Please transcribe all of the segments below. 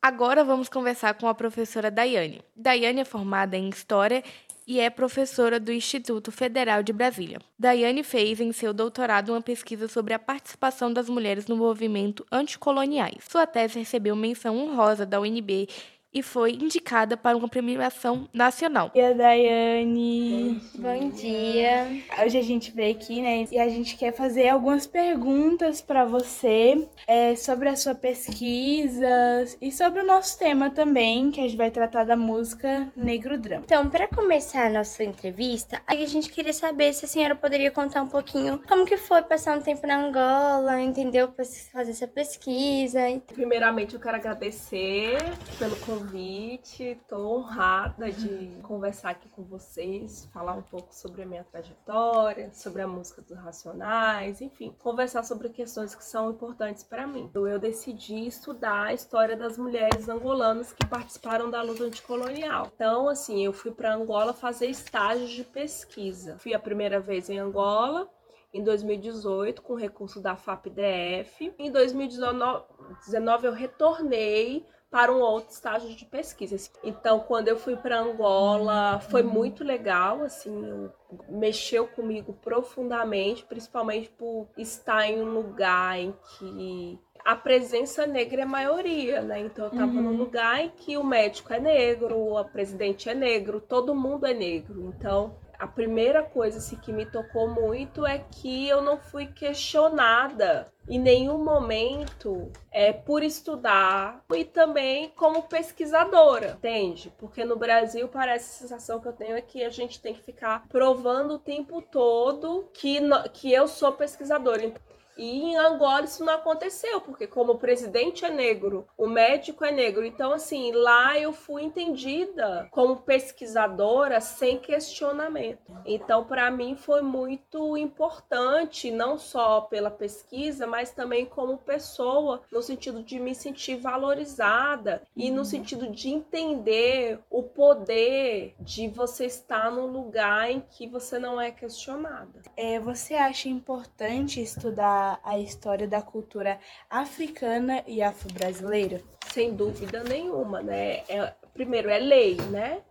Agora vamos conversar com a professora Daiane. Daiane é formada em História e é professora do Instituto Federal de Brasília. Daiane fez em seu doutorado uma pesquisa sobre a participação das mulheres no movimento anticoloniais. Sua tese recebeu menção honrosa da UNB e foi indicada para uma premiação nacional. Bom dia, Daiane. Bom dia. Hoje a gente veio aqui, né, e a gente quer fazer algumas perguntas para você sobre a sua pesquisa e sobre o nosso tema também, que a gente vai tratar da música Negro Drama. Então, para começar a nossa entrevista, a gente queria saber se a senhora poderia contar um pouquinho como que foi passar um tempo na Angola, entendeu? Para fazer essa pesquisa. Primeiramente, eu quero agradecer pelo convite. Estou honrada de conversar aqui com vocês, falar um pouco sobre a minha trajetória, sobre a música dos Racionais, enfim, conversar sobre questões que são importantes para mim. Eu decidi estudar a história das mulheres angolanas que participaram da luta anticolonial. Então, assim, eu fui para Angola fazer estágios de pesquisa. Fui a primeira vez em Angola, em 2018, com recurso da FAPDF. Em 2019, eu retornei para um outro estágio de pesquisa. Então, quando eu fui para Angola, foi muito legal, assim, mexeu comigo profundamente, principalmente por estar em um lugar em que a presença negra é maioria, né? Então, eu estava num lugar em que o médico é negro, o presidente é negro, todo mundo é negro. Então, a primeira coisa assim, que me tocou muito é que eu não fui questionada em nenhum momento por estudar e também como pesquisadora, entende? Porque no Brasil parece a sensação que eu tenho é que a gente tem que ficar provando o tempo todo que eu sou pesquisadora. E em Angola isso não aconteceu, porque como o presidente é negro, o médico é negro, então assim, lá eu fui entendida como pesquisadora sem questionamento. Então para mim foi muito importante, não só pela pesquisa, mas também como pessoa, no sentido de me sentir valorizada e no sentido de entender o poder de você estar num lugar em que você não é questionada. Você acha importante estudar a história da cultura africana e afro-brasileira? Sem dúvida nenhuma, né? Primeiro, é lei, né?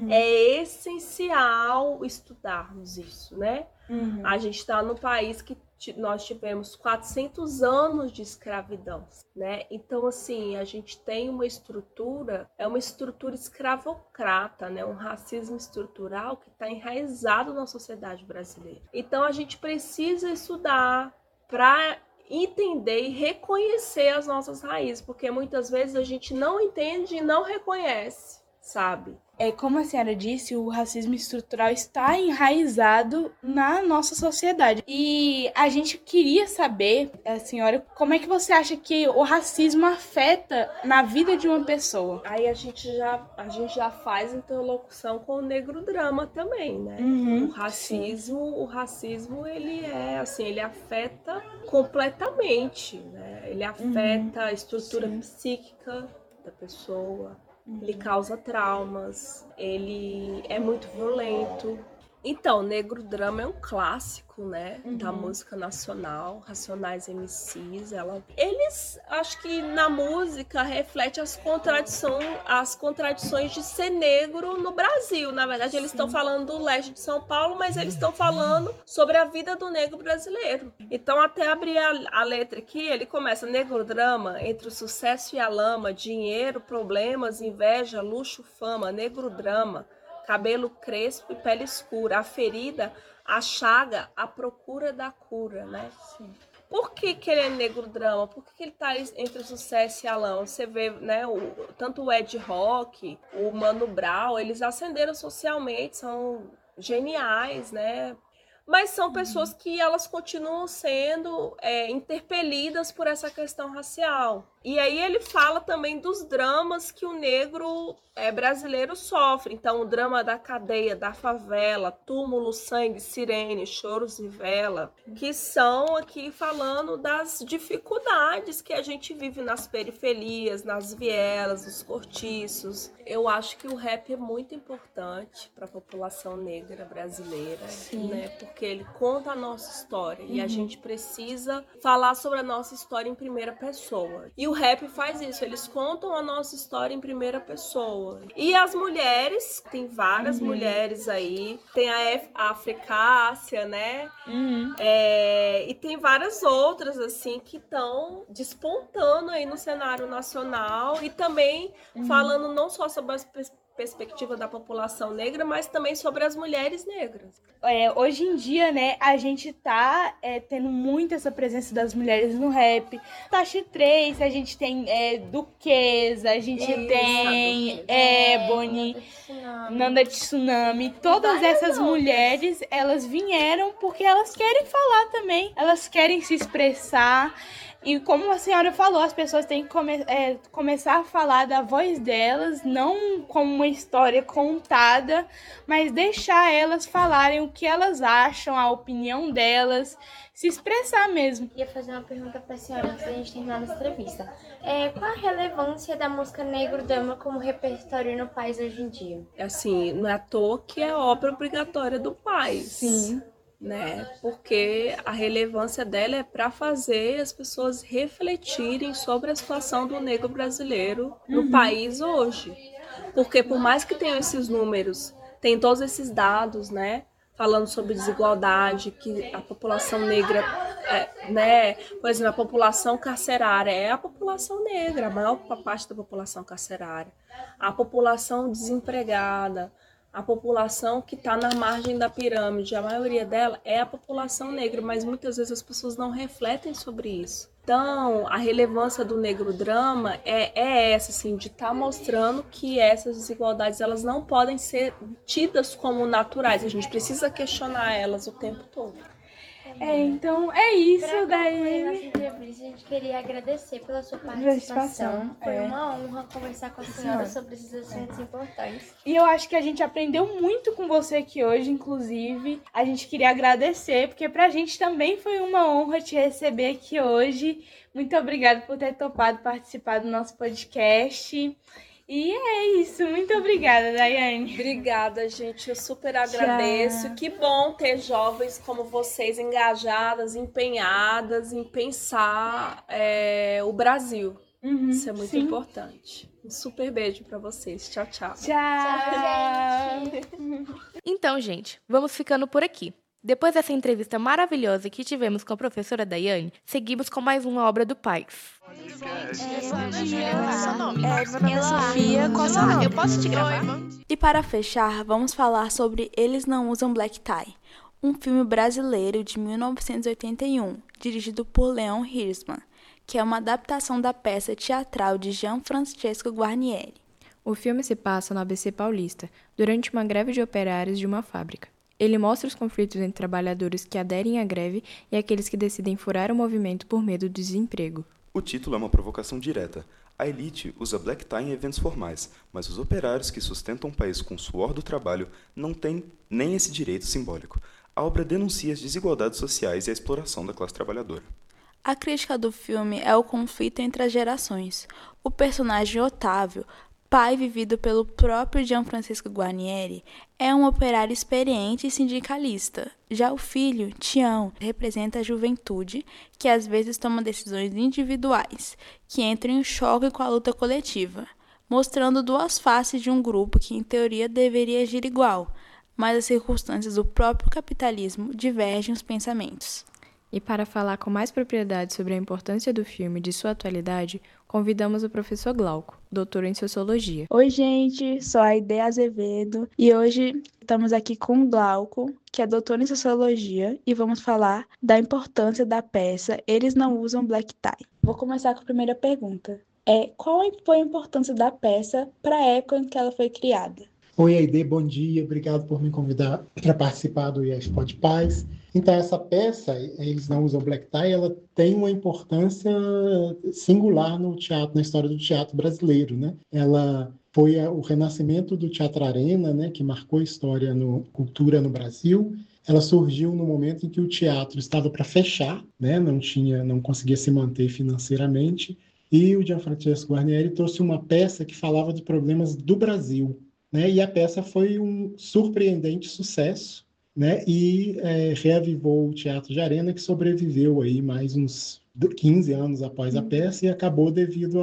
É essencial estudarmos isso, né? A gente está num país que nós tivemos 400 anos de escravidão, né? Então, assim, a gente tem uma estrutura, é uma estrutura escravocrata, né? Um racismo estrutural que está enraizado na sociedade brasileira. Então, a gente precisa estudar para entender e reconhecer as nossas raízes, porque muitas vezes a gente não entende e não reconhece, sabe? Como a senhora disse, o racismo estrutural está enraizado na nossa sociedade. E a gente queria saber, senhora, como é que você acha que o racismo afeta na vida de uma pessoa? Aí a gente já faz interlocução com o negro drama também, né? O racismo ele afeta completamente, né? Ele afeta a estrutura psíquica da pessoa. Ele causa traumas, ele é muito violento. Então, Negro Drama é um clássico, né, da música nacional, Racionais MCs, eles, acho que na música reflete as contradições de ser negro no Brasil. Na verdade, eles estão falando do leste de São Paulo, mas eles estão falando sobre a vida do negro brasileiro. Então, até abrir a letra aqui, ele começa: Negro Drama, entre o sucesso e a lama, dinheiro, problemas, inveja, luxo, fama, negro drama. Cabelo crespo e pele escura, a ferida, a chaga, a procura da cura, né? Sim. Por que ele é negro drama? Por que ele tá entre o sucesso e a lama? Você vê, né, tanto o Ed Rock, o Mano Brown, eles ascenderam socialmente, são geniais, né? Mas são pessoas que elas continuam sendo interpelidas por essa questão racial. E aí ele fala também dos dramas que o negro brasileiro sofre. Então, o drama da cadeia, da favela, túmulo, sangue, sirene, choros e vela, que são aqui falando das dificuldades que a gente vive nas periferias, nas vielas, nos cortiços. Eu acho que o rap é muito importante para a população negra brasileira, né? porque ele conta a nossa história e a gente precisa falar sobre a nossa história em primeira pessoa. E o rap faz isso, eles contam a nossa história em primeira pessoa. E as mulheres, tem várias mulheres aí, tem a Africácia, né? E tem várias outras, assim, que estão despontando aí no cenário nacional e também falando não só sobre as perspectiva da população negra, mas também sobre as mulheres negras. Hoje em dia, né, a gente tá tendo muito essa presença das mulheres no rap. Tashi Trace, a gente tem Duquesa, a gente tem Ebony, Nanda Tsunami. Todas essas mulheres, elas vieram porque elas querem falar também, elas querem se expressar. E como a senhora falou, as pessoas têm que começar a falar da voz delas, não como uma história contada, mas deixar elas falarem o que elas acham, a opinião delas, se expressar mesmo. Ia fazer uma pergunta para a senhora antes da gente terminar nossa entrevista. Qual a relevância da música negro-drama como repertório no país hoje em dia? Assim, não é à toa que é obra obrigatória do país. Sim. Né? Porque a relevância dela é para fazer as pessoas refletirem sobre a situação do negro brasileiro no país hoje. Porque por mais que tenham esses números, tem todos esses dados, né? Falando sobre desigualdade, que a população negra, né? Por exemplo, a população carcerária é a população negra, a maior parte da população carcerária. A população desempregada, a população que está na margem da pirâmide, a maioria dela é a população negra, mas muitas vezes as pessoas não refletem sobre isso. Então, a relevância do negro-drama é essa, assim, de estar mostrando que essas desigualdades elas não podem ser tidas como naturais, a gente precisa questionar elas o tempo todo. Então é isso, daí. Nossa entrevista, a gente queria agradecer pela sua participação. Foi uma honra conversar com a senhora sobre esses assuntos importantes. E eu acho que a gente aprendeu muito com você aqui hoje, inclusive. A gente queria agradecer, porque pra gente também foi uma honra te receber aqui hoje. Muito obrigada por ter topado participar do nosso podcast. E é isso. Muito obrigada, Daiane. Obrigada, gente. Eu super agradeço. Tchau. Que bom ter jovens como vocês engajadas, empenhadas em pensar o Brasil. Isso é muito importante. Um super beijo para vocês. Tchau, tchau. Tchau, gente. Então, gente, vamos ficando por aqui. Depois dessa entrevista maravilhosa que tivemos com a professora Daiane, seguimos com mais uma obra do Paes. Meu nome é Sofia. Qual seu nome? Eu posso te gravar? E para fechar, vamos falar sobre Eles Não Usam Black Tie, um filme brasileiro de 1981, dirigido por Leon Hirschman, que é uma adaptação da peça teatral de Gianfrancesco Guarnieri. O filme se passa no ABC Paulista, durante uma greve de operários de uma fábrica. Ele mostra os conflitos entre trabalhadores que aderem à greve e aqueles que decidem furar o movimento por medo do desemprego. O título é uma provocação direta. A elite usa black tie em eventos formais, mas os operários que sustentam o país com o suor do trabalho não têm nem esse direito simbólico. A obra denuncia as desigualdades sociais e a exploração da classe trabalhadora. A crítica do filme é o conflito entre as gerações. O personagem Otávio, pai vivido pelo próprio Gianfrancesco Guarnieri, é um operário experiente e sindicalista. Já o filho, Tião, representa a juventude, que às vezes toma decisões individuais, que entram em choque com a luta coletiva, mostrando duas faces de um grupo que, em teoria, deveria agir igual, mas as circunstâncias do próprio capitalismo divergem os pensamentos. E para falar com mais propriedade sobre a importância do filme e de sua atualidade, convidamos o professor Glauco, doutor em Sociologia. Oi, gente, sou a Aide Azevedo e hoje estamos aqui com o Glauco, que é doutor em Sociologia, e vamos falar da importância da peça Eles Não Usam Black Tie. Vou começar com a primeira pergunta. Qual foi a importância da peça para a época em que ela foi criada? Oi, Aide, bom dia. Obrigado por me convidar para participar do IES Pod Paz. Então, essa peça, Eles Não Usam Black Tie, ela tem uma importância singular no teatro, na história do teatro brasileiro, né? Ela foi o renascimento do Teatro Arena, né, que marcou a história cultura no Brasil. Ela surgiu no momento em que o teatro estava para fechar, né? Não conseguia se manter financeiramente. E o Gianfrancesco Guarnieri trouxe uma peça que falava de problemas do Brasil, né? E a peça foi um surpreendente sucesso, né? E reavivou o Teatro de Arena, que sobreviveu aí mais uns 15 anos após a peça e acabou devido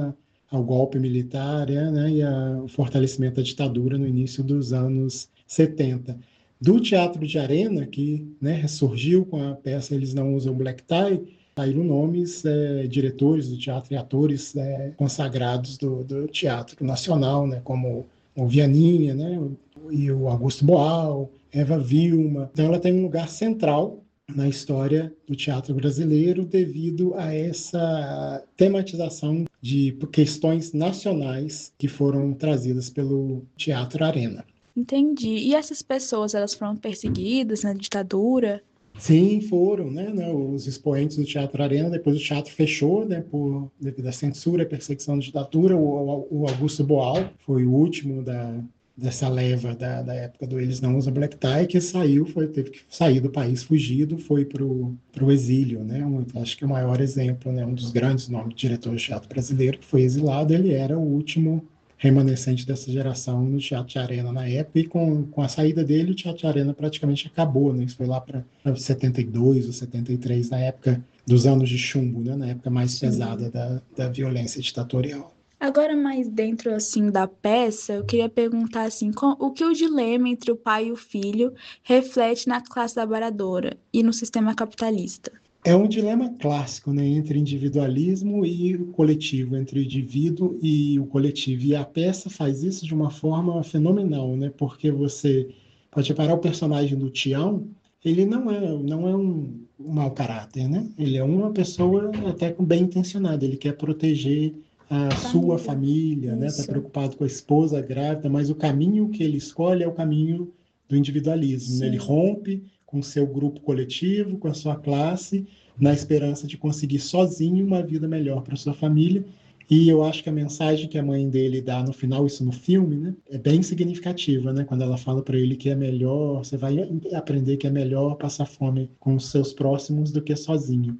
ao golpe militar, né? E ao fortalecimento da ditadura no início dos anos 70. Do Teatro de Arena, que, né, ressurgiu com a peça Eles Não Usam Black Tie, saíram nomes, diretores do teatro e atores consagrados do teatro nacional, né, como o Vianinha, né, e o Augusto Boal, Eva Vilma. Então ela tem um lugar central na história do teatro brasileiro devido a essa tematização de questões nacionais que foram trazidas pelo Teatro Arena. Entendi. E essas pessoas, elas foram perseguidas na ditadura? Sim, foram, né, os expoentes do Teatro Arena. Depois o teatro fechou, né, devido à censura e perseguição da ditadura. O Augusto Boal foi o último dessa leva da época do Eles Não Usam Black Tie, que teve que sair do país fugido, foi para o exílio, né? Acho que é o maior exemplo, né, um dos grandes nomes de diretor de teatro brasileiro que foi exilado. Ele era o último remanescente dessa geração no Teatro de Arena na época, e com a saída dele, o Teatro de Arena praticamente acabou, né? Isso foi lá para 72 ou 73, na época dos anos de chumbo, né? Na época mais pesada da violência ditatorial. Agora, mais dentro, assim, da peça, eu queria perguntar, assim, o que o dilema entre o pai e o filho reflete na classe trabalhadora e no sistema capitalista? É um dilema clássico, né, entre individualismo e o coletivo, entre o indivíduo e o coletivo. E a peça faz isso de uma forma fenomenal, né, porque você pode reparar o personagem do Tião, ele não é um mau caráter, né? Ele é uma pessoa até bem intencionada, ele quer proteger a sua família, né? Está preocupado com a esposa grávida, mas o caminho que ele escolhe é o caminho do individualismo, né? Ele rompe com o seu grupo coletivo, com a sua classe, na esperança de conseguir sozinho uma vida melhor para sua família. E eu acho que a mensagem que a mãe dele dá no final, isso no filme, né, é bem significativa, né? Quando ela fala para ele que é melhor, você vai aprender que é melhor passar fome com os seus próximos do que sozinho.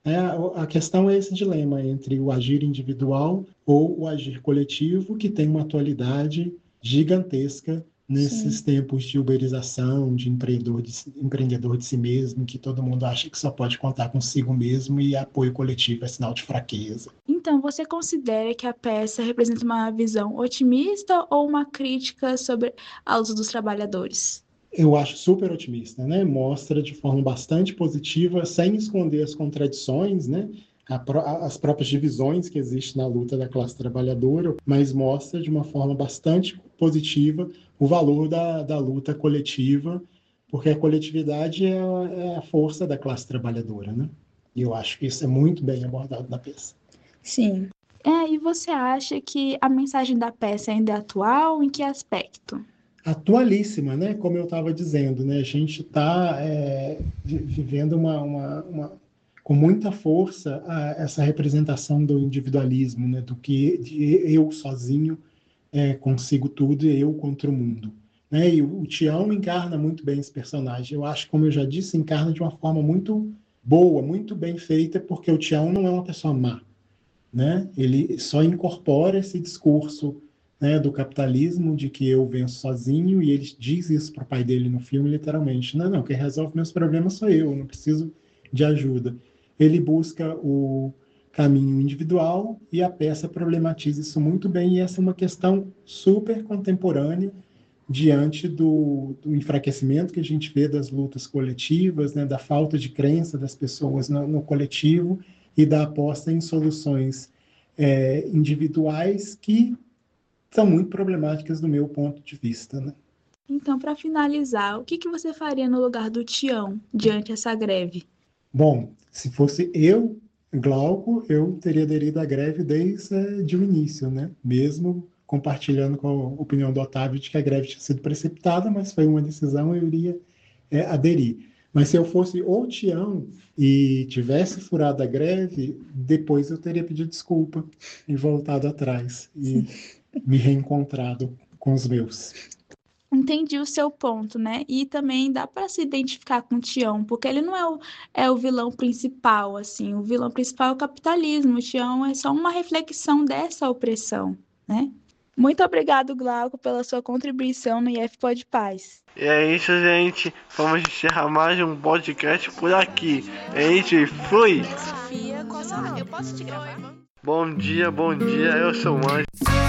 A questão é esse dilema entre o agir individual ou o agir coletivo, que tem uma atualidade gigantesca nesses tempos de uberização, de empreendedor de si mesmo, que todo mundo acha que só pode contar consigo mesmo e apoio coletivo é sinal de fraqueza. Então, você considera que a peça representa uma visão otimista ou uma crítica sobre a luta dos trabalhadores? Eu acho super otimista, né? Mostra de forma bastante positiva, sem esconder as contradições, né? As próprias divisões que existem na luta da classe trabalhadora, mas mostra de uma forma bastante positiva o valor da luta coletiva, porque a coletividade é a força da classe trabalhadora, né? E eu acho que isso é muito bem abordado na peça. Sim. E você acha que a mensagem da peça ainda é atual? Em que aspecto? Atualíssima, né? Como eu estava dizendo, né? A gente está vivendo com muita força essa representação do individualismo, né? Do que eu sozinho consigo tudo e eu contra o mundo, né? E o Tião encarna muito bem esse personagem. Eu acho, como eu já disse, encarna de uma forma muito boa, muito bem feita, porque o Tião não é uma pessoa má, né? Ele só incorpora esse discurso, né, do capitalismo, de que eu venço sozinho, e ele diz isso para o pai dele no filme, literalmente. Não, quem resolve meus problemas sou eu não preciso de ajuda. Ele busca o caminho individual e a peça problematiza isso muito bem, e essa é uma questão super contemporânea diante do enfraquecimento que a gente vê das lutas coletivas, né, da falta de crença das pessoas no coletivo e da aposta em soluções individuais que são muito problemáticas do meu ponto de vista, né? Então, para finalizar, o que você faria no lugar do Tião diante dessa greve? Bom, se fosse eu, Glauco, eu teria aderido à greve desde o início, né? Mesmo compartilhando com a opinião do Otávio de que a greve tinha sido precipitada, mas foi uma decisão, eu iria aderir. Mas se eu fosse o Tião e tivesse furado a greve, depois eu teria pedido desculpa e voltado atrás e me reencontrado com os meus. Entendi o seu ponto, né? E também dá para se identificar com o Tião, porque ele não é o vilão principal, assim. O vilão principal é o capitalismo. O Tião é só uma reflexão dessa opressão, né? Muito obrigado, Glauco, pela sua contribuição no IFPod Paz. E é isso, gente. Vamos encerrar mais um podcast por aqui. É isso e fui! Sofia, qual sua... Eu posso te gravar? Bom dia, eu sou o Anjo.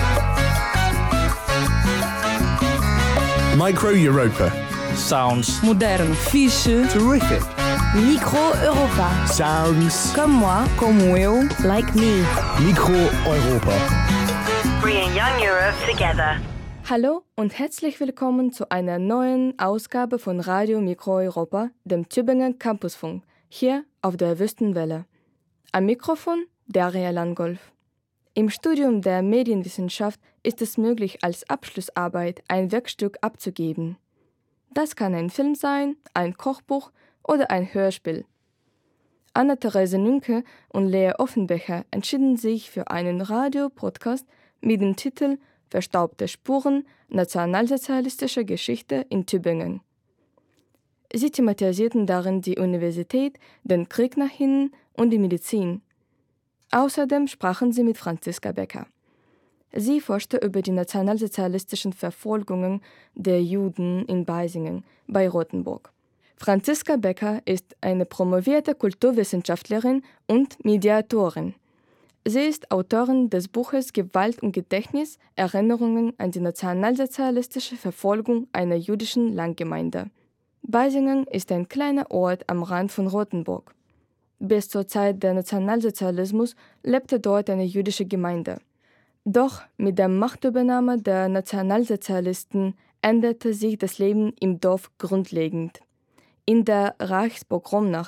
Micro Europa. Sounds moderno, fixe, terrific. Micro Europa. Sounds comme moi, como eu, like me. Micro Europa. Bringing young Europe together. Hallo und herzlich willkommen zu einer neuen Ausgabe von Radio Micro Europa, dem Tübingen Campusfunk, hier auf der Wüstenwelle. Am Mikrofon Daria Langolf. Im Studium der Medienwissenschaft ist es möglich, als Abschlussarbeit ein Werkstück abzugeben. Das kann ein Film sein, ein Kochbuch oder ein Hörspiel. Anna-Therese Nünke und Lea Offenbecher entschieden sich für einen Radio-Podcast mit dem Titel Verstaubte Spuren – Nationalsozialistische Geschichte in Tübingen. Sie thematisierten darin die Universität, den Krieg nach innen und die Medizin. Außerdem sprachen sie mit Franziska Becker. Sie forschte über die nationalsozialistischen Verfolgungen der Juden in Beisingen bei Rothenburg. Franziska Becker ist eine promovierte Kulturwissenschaftlerin und Mediatorin. Sie ist Autorin des Buches Gewalt und Gedächtnis – Erinnerungen an die nationalsozialistische Verfolgung einer jüdischen Landgemeinde. Beisingen ist ein kleiner Ort am Rand von Rothenburg. Bis zur Zeit des Nationalsozialismus lebte dort eine jüdische Gemeinde. Doch mit der Machtübernahme der Nationalsozialisten änderte sich das Leben im Dorf grundlegend. In der Reichspogromnacht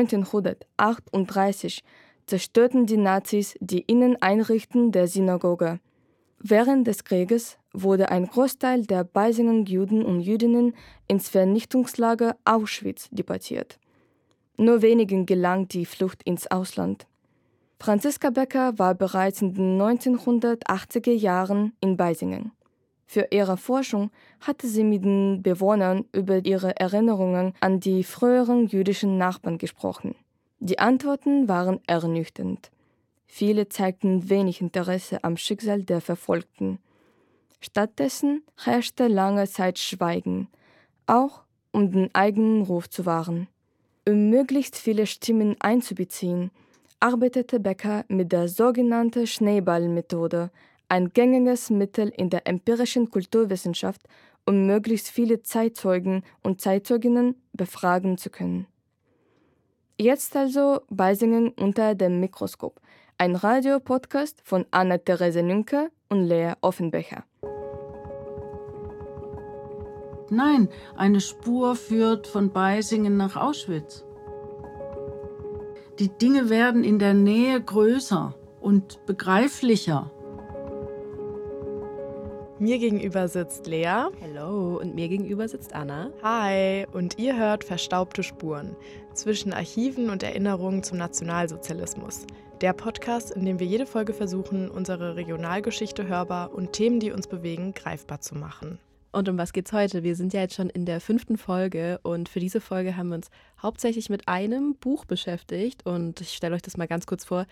1938 zerstörten die Nazis die Inneneinrichtungen der Synagoge. Während des Krieges wurde ein Großteil der Beisingen Juden und Jüdinnen ins Vernichtungslager Auschwitz deportiert. Nur wenigen gelang die Flucht ins Ausland. Franziska Becker war bereits in den 1980er Jahren in Beisingen. Für ihre Forschung hatte sie mit den Bewohnern über ihre Erinnerungen an die früheren jüdischen Nachbarn gesprochen. Die Antworten waren ernüchternd. Viele zeigten wenig Interesse am Schicksal der Verfolgten. Stattdessen herrschte lange Zeit Schweigen, auch um den eigenen Ruf zu wahren. Um möglichst viele Stimmen einzubeziehen, arbeitete Becker mit der sogenannten Schneeballmethode, ein gängiges Mittel in der empirischen Kulturwissenschaft, um möglichst viele Zeitzeugen und Zeitzeuginnen befragen zu können. Jetzt also Beisingen unter dem Mikroskop, ein Radiopodcast von Anna-Therese Nünke und Lea Offenbecher. Nein, eine Spur führt von Beisingen nach Auschwitz. Die Dinge werden in der Nähe größer und begreiflicher. Mir gegenüber sitzt Lea. Hello. Und mir gegenüber sitzt Anna. Hi. Und ihr hört Verstaubte Spuren zwischen Archiven und Erinnerungen zum Nationalsozialismus. Der Podcast, in dem wir jede Folge versuchen, unsere Regionalgeschichte hörbar und Themen, die uns bewegen, greifbar zu machen. Und um was geht's heute? Wir sind ja jetzt schon in der 5. Folge und für diese Folge haben wir uns hauptsächlich mit einem Buch beschäftigt und ich stelle euch das mal ganz kurz vor.